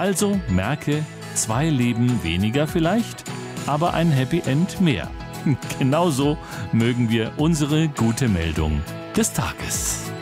Also merke, 2 Leben weniger vielleicht, aber ein Happy End mehr. Genauso mögen wir unsere gute Meldung des Tages.